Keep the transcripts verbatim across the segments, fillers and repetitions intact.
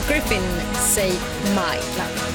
Griffin, Say My Love.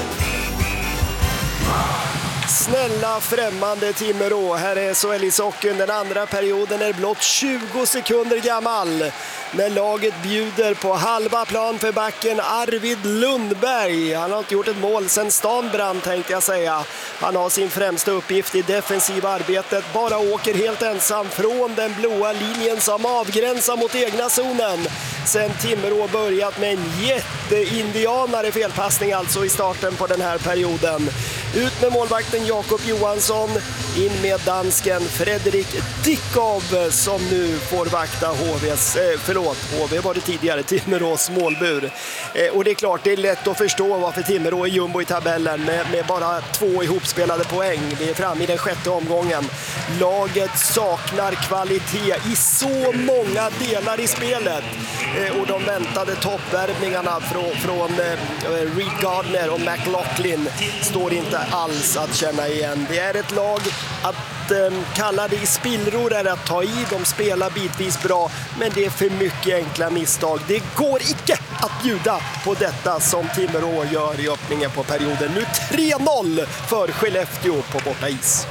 Snälla främmande Timrå, här är S H L-ishockeyn. Den andra perioden är blott tjugo sekunder gammal. När laget bjuder på halva plan för backen Arvid Lundberg. Han har inte gjort ett mål sen stan brann, tänkte jag säga. Han har sin främsta uppgift i defensiva arbetet. Bara åker helt ensam från den blåa linjen som avgränsar mot egna zonen. Sen Timrå börjat med en jätteindianare felpassning alltså i starten på den här perioden. Ut med målvakten Jakob Johansson, in med dansken Fredrik Dickov som nu får vakta H V:s, eh, förlåt, H V var det tidigare, Timrås målbur. Eh, och det är klart, det är lätt att förstå varför Timrå är jumbo i tabellen med, med bara två ihopspelade poäng. Vi är framme i den sjätte omgången. Laget saknar kvalitet i så många delar i spelet. Eh, och de väntade toppvärvningarna från, från eh, Reed Gardner och McLaughlin står inte alls att känna igen. Det är ett lag att eh, kalla det i spillror är att ta i. De spelar bitvis bra, men det är för mycket enkla misstag. Det går icke att bjuda på detta som Timrå gör i öppningen på perioden. Nu tre noll för Skellefteå på borta is.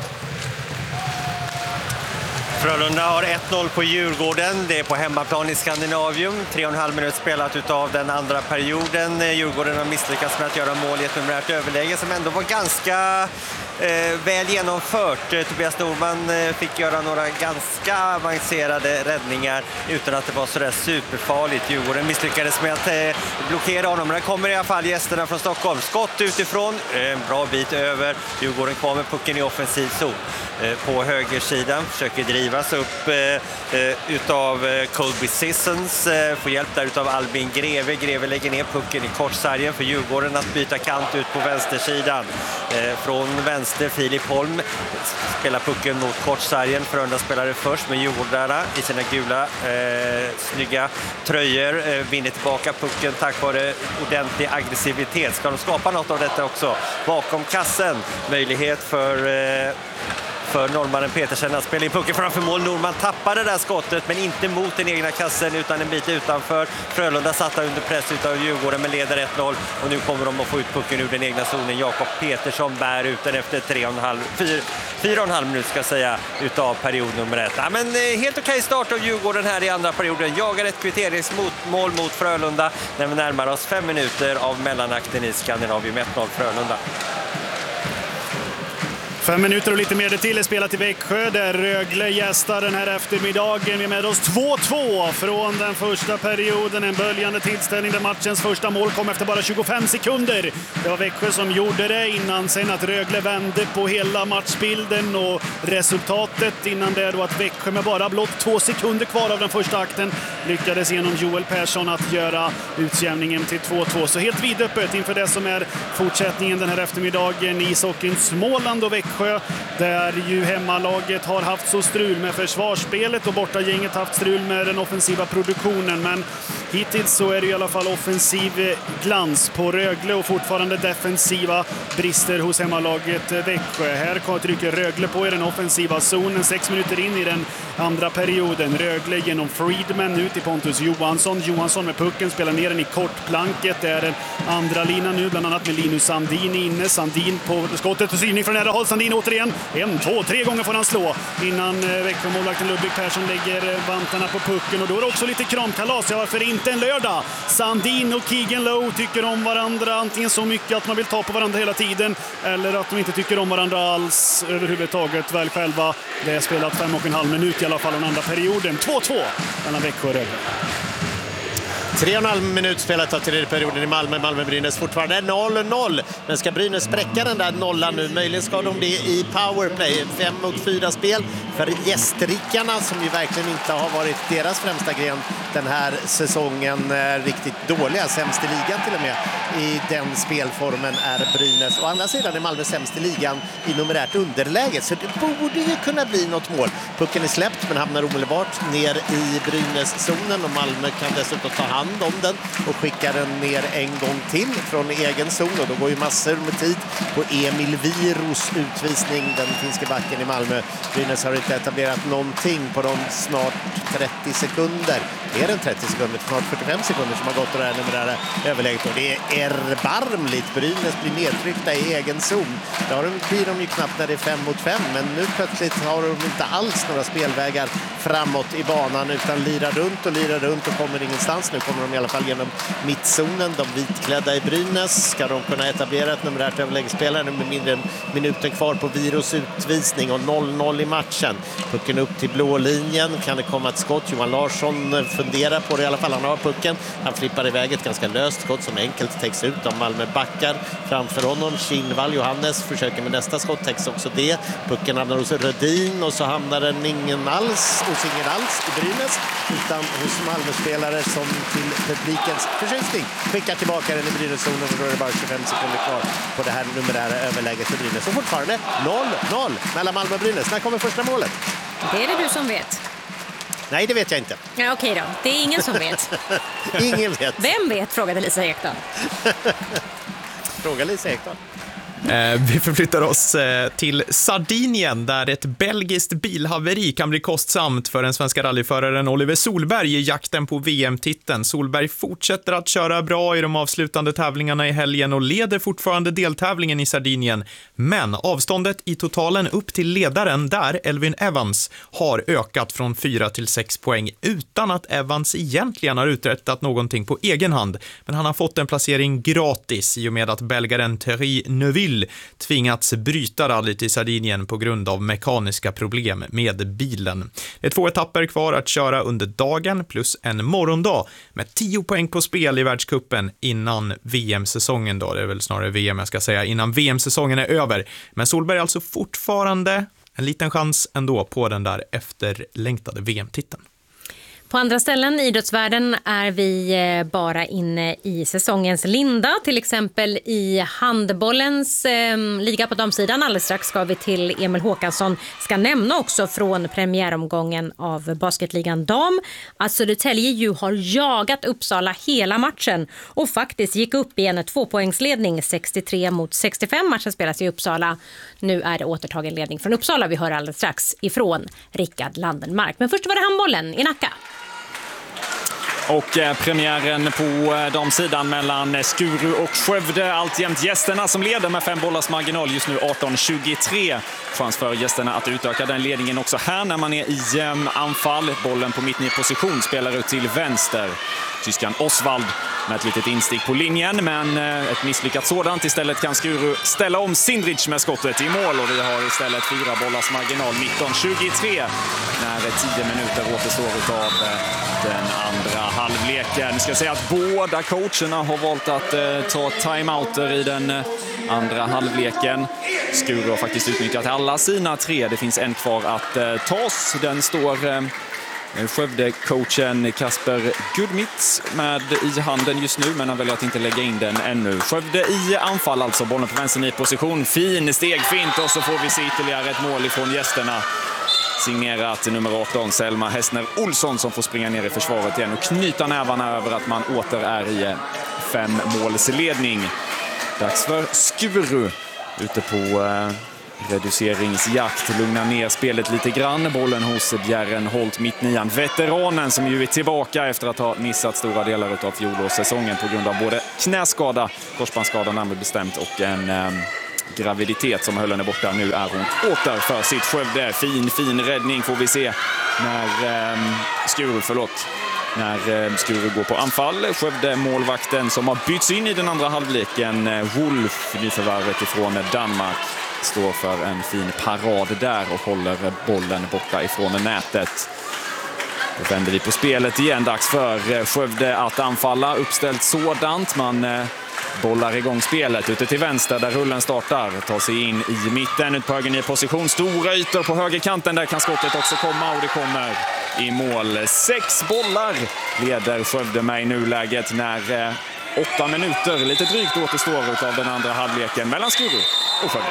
Frölunda har ett noll på Djurgården. Det är på hemmaplan i Skandinavium. Tre och en halv minut spelat utav den andra perioden. Djurgården har misslyckats med att göra mål i ett numerärt överläge som ändå var ganska eh, väl genomfört. Tobias Norman eh, fick göra några ganska avancerade räddningar utan att det var så där superfarligt. Djurgården misslyckades med att eh, blockera honom. Men det kommer i alla fall gästerna från Stockholm. Skott utifrån, en bra bit över. Djurgården kommer pucken i offensiv zon. På högersidan försöker drivas upp eh, utav eh, Colby Sissons, eh, får hjälp där utav Albin Greve. Greve lägger ner pucken i kortsargen för Djurgården att byta kant ut på vänstersidan. Eh, från vänster Filip Holm spelar pucken mot kortsargen. Frölunda spelare först med Djurgårdarna i sina gula eh, snygga tröjor. Eh, vinner tillbaka pucken tack vare ordentlig aggressivitet. Ska de skapa något av detta också? Bakom kassen möjlighet för eh, för norrmannen Petersen att spela in pucken framför mål. Norman tappade det där skottet men inte mot den egna kassen utan en bit utanför. Frölunda satta under press utav Djurgården men leder ett noll och nu kommer de att få ut pucken ur den egna zonen. Jakob Petersson bär ut den efter tre och en halv, fyra, fyra och en halv minut ska jag säga utav period nummer ett. Ja, men helt okej start av Djurgården här i andra perioden. Jagar ett kvitteringsmål mot Frölunda när vi närmar oss fem minuter av mellanakten i Skandinavium. ett noll Frölunda. Fem minuter och lite mer det till är spelat i Växjö där Rögle gästar den här eftermiddagen. Vi är med oss två två från den första perioden. En böljande tillställning där matchens första mål kom efter bara tjugofem sekunder. Det var Växjö som gjorde det innan sen att Rögle vände på hela matchbilden och resultatet innan det då att Växjö med bara blott två sekunder kvar av den första akten lyckades genom Joel Persson att göra utjämningen till två två. Så helt vidöppet inför det som är fortsättningen den här eftermiddagen i ishockeyn Småland och Växjö. Där ju hemmalaget har haft så strul med försvarsspelet och bortagänget haft strul med den offensiva produktionen. Men hittills så är det i alla fall offensiv glans på Rögle och fortfarande defensiva brister hos hemmalaget Växjö. Här trycker Rögle på i den offensiva zonen sex minuter in i den andra perioden. Rögle genom Friedman ut i Pontus Johansson. Johansson med pucken spelar ner den i kortplanket. Det är den andra linan nu bland annat med Linus Sandin inne. Sandin på skottet och syning från nära håll. Sandin återigen. En, två, tre gånger får han slå innan Växjö-målvakten Ludvig Persson lägger vantarna på pucken. Och då är det också lite kramkalas. Ja, varför inte en lördag? Sandin och Keegan Lowe tycker om varandra antingen så mycket att man vill ta på varandra hela tiden eller att de inte tycker om varandra alls överhuvudtaget väl själva. Det är spelat fem och en halv minut i alla fall den andra perioden. två två mellan Växjö och Rögle. Tre och en halv minut spelat av tredje perioden i Malmö. Malmö-Brynäs fortfarande noll noll. Men ska Brynäs spräcka den där nollan nu? Möjligen ska de det i powerplay. Fem mot fyra spel för gästrikarna som ju verkligen inte har varit deras främsta gren den här säsongen. Riktigt dåliga, sämst i ligan till och med. I den spelformen är Brynäs. Å andra sidan är Malmö sämst i ligan i numerärt underläge. Så det borde ju kunna bli något mål. Pucken är släppt men hamnar omedelbart ner i Brynäs-zonen. Och Malmö kan dessutom ta hand om den och skickar den ner en gång till från egen zon. Och då går ju massor med tid på Emil Viros utvisning, den finska backen i Malmö. Brynäs har inte etablerat någonting på de snart trettio sekunder. mer än trettio sekunder, snart fyrtiofem sekunder som har gått det här numerära överläget. Och det är erbarmligt. Brynäs blir nedtryckta i egen zon. Där blir de ju knappt när det är fem mot fem, men nu plötsligt har de inte alls några spelvägar framåt i banan utan lirar runt och lirar runt och kommer ingenstans. Nu kommer de i alla fall genom mittzonen. De vitklädda i Brynäs. Ska de kunna etablera ett numerärt överläggsspelare med mindre än minuten kvar på Virus utvisning och noll noll i matchen. Pucken upp till blå linjen. Kan det komma ett skott? Johan Larsson funderar på det i alla fall. Han har pucken. Han flippar iväg ett ganska löst skott som enkelt täcks ut av Malmö backar framför honom. Kinnvall Johannes försöker med nästa skott, täcks också det. Pucken hamnar hos Rödin och så hamnar den ingen alls hos ingen alls i Brynäs utan hos Malmö-spelare som till publikens förtjusning skickar tillbaka den i Brynäs-zonen, och då är det bara tjugofem sekunder kvar på det här numerära överläget för Brynäs. Och fortfarande noll noll mellan Malmö och Brynäs. När kommer första målet? Det är det du som vet. Nej, det vet jag inte. Ja, okej då. Det är ingen som vet. Ingen vet. Vem vet, frågade Lisa Ekdahl. Fråga Lisa Ekdahl. Eh, vi förflyttar oss eh, till Sardinien där ett belgiskt bilhaveri kan bli kostsamt för den svenska rallyföraren Oliver Solberg i jakten på V M-titeln. Solberg fortsätter att köra bra i de avslutande tävlingarna i helgen och leder fortfarande deltävlingen i Sardinien. Men avståndet i totalen upp till ledaren där, Elvin Evans, har ökat från fyra till sex poäng utan att Evans egentligen har uträttat någonting på egen hand. Men han har fått en placering gratis i och med att belgaren Thierry Neuville tvingats bryta rallyt i Sardinien på grund av mekaniska problem med bilen. Det är två etapper kvar att köra under dagen plus en morgondag med tio poäng på spel i världscupen innan V M-säsongen då. Det är väl snarare V M jag ska säga, innan V M-säsongen är över. Men Solberg alltså fortfarande en liten chans ändå på den där efterlängtade V M-titeln. På andra ställen i idrottsvärlden är vi bara inne i säsongens linda. Till exempel i handbollens eh, liga på damsidan. Alldeles strax ska vi till Emil Håkansson. Ska nämna också från premiäromgången av basketligan dam att Södertälje ju har jagat Uppsala hela matchen och faktiskt gick upp i en tvåpoängsledning sextiotre mot sextiofem. Matchen spelas i Uppsala. Nu är det återtagen ledning från Uppsala. Vi hör alldeles strax ifrån Rickard Landenmark. Men först var det handbollen i Nacka. Och eh, premiären på eh, damsidan mellan Skuru och Skövde. Alltjämt gästerna som leder med fem bollars marginal just nu arton tjugotre. Chans för gästerna att utöka den ledningen också här när man är i eh, anfall. Bollen på mitt i position spelar ut till vänster. Tyskan Osvald med ett litet instick på linjen, men eh, ett misslyckat sådant. Istället kan Skuru ställa om Sindrich med skottet i mål och vi har istället fyra bollars marginal nitton tjugotre när tio minuter återstår av eh, den andra halvleken. Jag ska säga att båda coacherna har valt att eh, ta timeouter i den eh, andra halvleken. Skuru har faktiskt utnyttjat alla sina tre. Det finns en kvar att eh, tas. Den står eh, Skövde-coachen Kasper Gudmitz med i handen just nu, men han väljer att inte lägga in den ännu. Skövde i anfall alltså, bollen på vänster i position. Fin steg, fint, och så får vi se ytterligare ett mål ifrån gästerna. Signerat nummer arton, Selma Hässner Olsson, som får springa ner i försvaret igen och knyta nävarna över att man åter är i fem målsledning. Dags för Skuru ute på eh, reduceringsjakt, lugna ner spelet lite grann. Bollen hos Bjärren Holt, mittnian, veteranen som ju är tillbaka efter att ha missat stora delar av fjolårssäsongen på grund av både knäskada, korsbandsskada närmare bestämt, och en eh, graviditet som höll henne borta. Nu är hon åter för sitt Skövde. Fin, fin räddning får vi se när eh, Skuru, förlåt. När eh, Skuru går på anfall. Skövde målvakten som har bytts in i den andra halvleken, eh, Wolf, nyförvärvet ifrån Danmark, står för en fin parad där och håller bollen borta ifrån nätet. Då vänder vi på spelet igen. Dags för Skövde att anfalla. Uppställt sådant. Man eh, bollar igång spelet ute till vänster där rullen startar. Tar sig in i mitten, ut på höger i position. Stora ytor på högerkanten. Där kan skottet också komma och det kommer i mål. Sex bollar leder Skövde med i nuläget när eh, åtta minuter, lite drygt, återstår av den andra halvleken mellan Skuru och Skövde.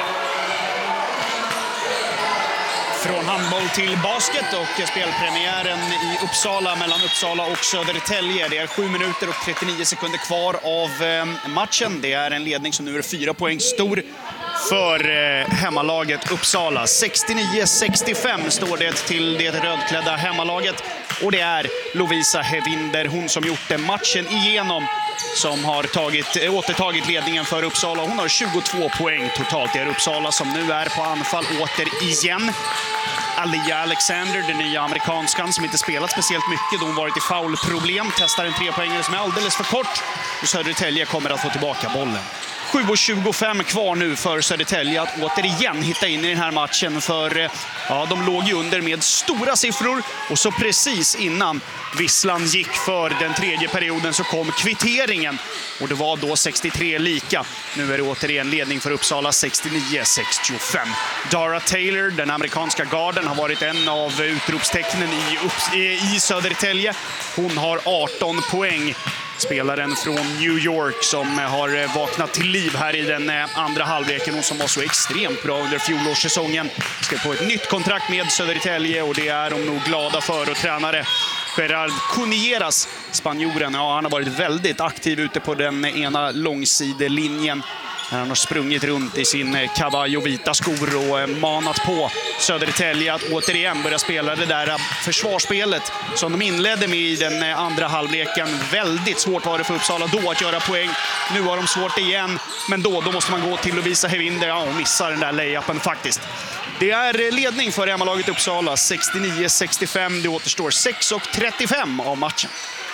Från handboll till basket och spelpremiären i Uppsala mellan Uppsala och Södertälje. Det är sju minuter och trettionio sekunder kvar av matchen. Det är en ledning som nu är fyra poäng stor för eh, hemmalaget Uppsala. sextionio sextiofem står det till det rödklädda hemmalaget. Och det är Lovisa Hevinder, hon som gjort det matchen igenom, som har tagit, återtagit ledningen för Uppsala. Hon har tjugotvå poäng totalt. Det är Uppsala som nu är på anfall återigen. Alia Alexander, den nya amerikanskan som inte spelat speciellt mycket. De har varit i foulproblem. Testar en trepoängare som är alldeles för kort. Och Södertälje kommer att få tillbaka bollen. sju tjugofem kvar nu för Södertälje att återigen hitta in i den här matchen. För ja, de låg ju under med stora siffror. Och så precis innan visslan gick för den tredje perioden så kom kvitteringen. Och det var då sextiotre lika. Nu är det återigen ledning för Uppsala, sextionio sextiofem. Dara Taylor, den amerikanska garden, har varit en av utropstecknen i, Upps- i Södertälje. Hon har arton poäng. Spelaren från New York som har vaknat till liv här i den andra halvleken och som var så extremt bra under fjolårssäsongen. Ska på ett nytt kontrakt med Södertälje och det är de nog glada för. Och tränare Gerard Cunieras, spanjoren, ja, han har varit väldigt aktiv ute på den ena långsidelinjen. Han har sprungit runt i sin Caballo vita skor och manat på Södertälje att återigen börja spela det där försvarsspelet som de inledde med i den andra halvleken. Väldigt svårt var det för Uppsala då att göra poäng. Nu har de svårt igen, men då, då måste man gå till Lovisa Hevinder, ja, och missar den där layupen faktiskt. Det är ledning för hemmalaget Uppsala, sextionio sextiofem. Det återstår sex trettiofem av matchen.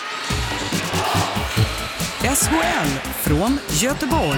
S H L från Göteborg.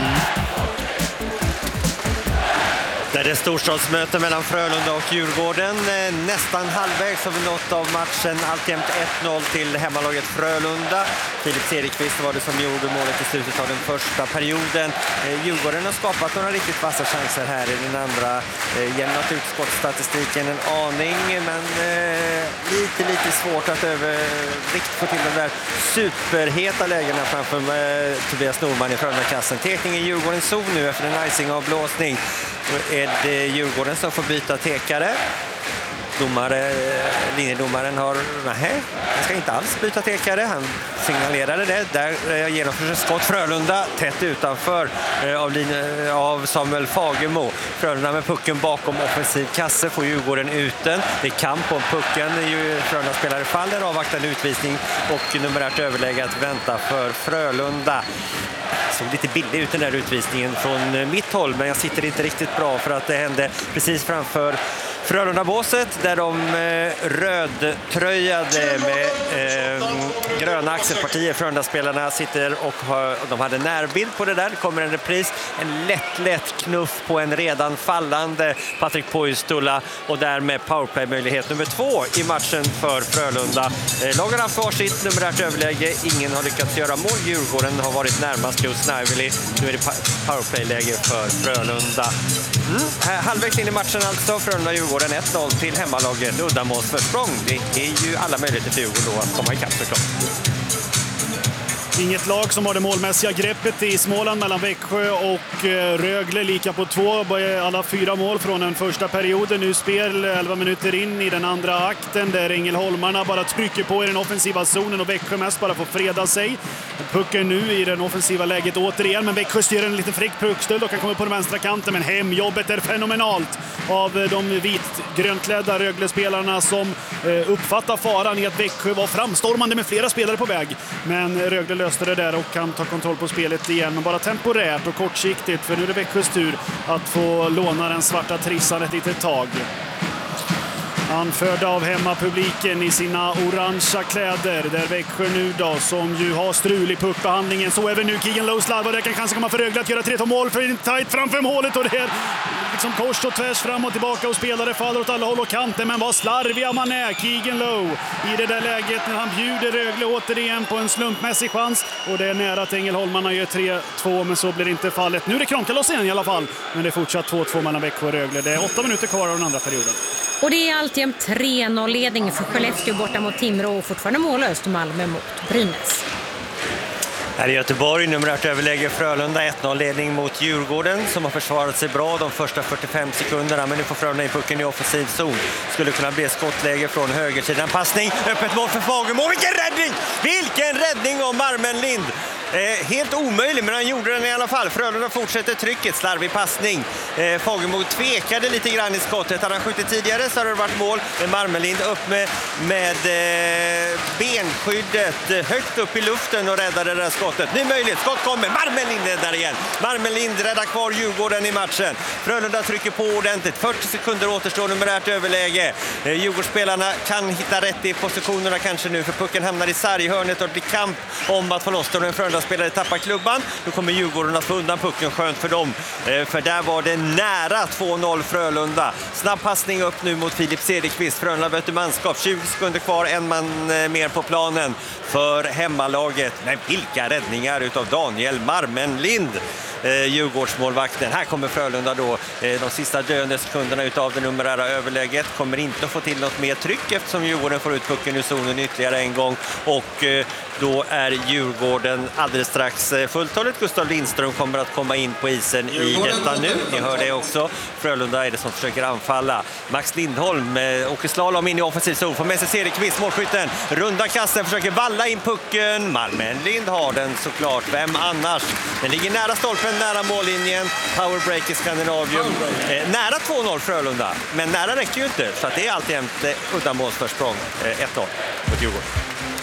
Där det är storstadsmöte mellan Frölunda och Djurgården. Nästan halvvägs har vi nått av matchen. Alltjämt ett noll till hemmalaget Frölunda. Filip Cederqvist var det som gjorde målet i slutet av den första perioden. Djurgården har skapat några riktigt vassa chanser här i den andra. Jämnat ut skottstatistiken en aning, men lite, lite svårt att övervikt få till de där superheta lägena framför Tobias Norman i Frölunda-kassen. Tekning i Djurgårdens zon nu efter en icing-avblåsning. Då är det Djurgården som får byta tekare. Domare, linjedomaren har, nej, han ska inte alls byta tekare. Han signalerade det. Där genomförs ett skott. Frölunda tätt utanför av, linje, av Samuel Fagemo. Frölunda med pucken bakom offensiv kasse får Djurgården uten. Det är kamp om pucken. Frölunda spelare faller, avvaktande utvisning och numerärt överläge att vänta för Frölunda. Såg lite billig ut den där utvisningen från mitt håll, men jag sitter inte riktigt bra för att det hände precis framför Frölunda-båset där de eh, rödtröjade med eh, gröna axelpartier. Frölunda-spelarna sitter och har, de hade närbild på det där. Det kommer en repris, en lätt, lätt knuff på en redan fallande Patrik Poistola och därmed powerplay-möjlighet nummer två i matchen för Frölunda. Eh, lagen har haft varsitt numerärt överläge. Ingen har lyckats göra mål. Djurgården har varit närmast just Snarveli. Nu är det powerplay-läge för Frölunda. Mm. Halvvägs in i matchen alltså. Frölunda Djurgården ett noll till hemmalaget. Uddamålsförsprång. Det är ju alla möjligheter för Djurgården då att komma ikapp såklart. Inget lag som har det målmässiga greppet i Småland mellan Växjö och Rögle. Lika på två. Alla fyra mål från den första perioden. Nu spel elva minuter in i den andra akten där Ängelholmarna bara trycker på i den offensiva zonen och Växjö mest bara får freda sig. Pucken nu i den offensiva läget återigen, men Växjö styr en liten frick puckstöld och kan komma på den vänstra kanten, men hemjobbet är fenomenalt av de vitgrönklädda Rögle-spelarna som uppfattar faran i att Växjö var framstormande med flera spelare på väg. Men Rögle löste det där och kan ta kontroll på spelet igen, men bara temporärt och kortsiktigt, för nu är det Växjös tur att få låna den svarta trissan ett litet tag. Anförda av hemmapubliken i sina orangea kläder, där Växjö nu då, som ju har strul i puckbehandlingen, så även nu Keegan Lowe slarvar, där kan chansen komma för Rögle att göra tre två mål för en tajt framför målet, och det är liksom kors och tvärs fram och tillbaka och spelare faller åt alla håll och kanter, men vad slarviga man är, Keegan Lowe, i det där läget när han bjuder Rögle återigen på en slumpmässig chans, och det är nära att Ängelholmarna gör tre två, men så blir inte fallet. Nu är det Kronkalos igen i alla fall, men det är fortsatt två två mellan Växjö och Rögle. Det är åtta minuter kvar av den andra perioden. Och det är alltjämt tre noll-ledning för Skellefteå borta mot Timrå och fortfarande målöst Malmö mot Brynäs. Här i Göteborg, numerärt överläge Frölunda, ett noll-ledning mot Djurgården som har försvarat sig bra de första fyrtiofem sekunderna, men nu får Frölunda i pucken i offensiv zon. Skulle kunna bli skottläge från högersidan. Passning, öppet mål för Fagemo. Vilken räddning! Vilken räddning av Marmen Lind! Eh, helt omöjlig, men han gjorde den i alla fall. Frölunda fortsätter trycket, slarvig passning. Eh, Fagemo tvekade lite grann i skottet. Hade han skjutit tidigare så hade det varit mål. Men Marmelind upp med, med eh, benskyddet eh, högt upp i luften och räddade det där skottet. Ny möjlighet, skott kommer. Marmelind räddar igen. Marmelind räddar kvar Djurgården i matchen. Frölunda trycker på ordentligt. fyrtio sekunder återstår, numerärt överläge. Eh, Djurgårdsspelarna kan hitta rätt i positionerna kanske nu, för pucken hamnar i sarghörnet och det blir kamp om att få loss den. En Frölunda-spelare tappar klubban. Då kommer Djurgården att få undan pucken, skönt för dem. Eh, för där var det nära två noll Frölunda. Snabb passning upp nu mot Filip Cederqvist. Frölunda byter manskap. tjugo sekunder kvar, en man eh, mer på planen för hemmalaget. Men vilka räddningar utav Daniel Marmelind, eh, Djurgårdsmålvakten. Här kommer Frölunda då eh, de sista döende sekunderna utav det numerära överläget. Kommer inte att få till något mer tryck eftersom Djurgården får ut pucken ur zonen ytterligare en gång. Och eh, då är Djurgården alldeles strax eh, fulltaligt. Gustav Lindström kommer att komma in på isen i detta nu. Ni hör det också. Frölunda är det som försöker anfalla. Max Lindholm eh, åker slalom in i offensiv zon. Får med sig Cederqvist, målskytten. Runda kassen, försöker valla in pucken. Marmelind har den såklart. Vem annars? Den ligger nära stolpen, nära mållinjen. Powerbreak i Skandinavium. Eh, nära två noll Frölunda. Men nära räcker ju inte. Så att det är alltid ett eh, uddamålsförsprång. Eh, ett noll mot Djurgården.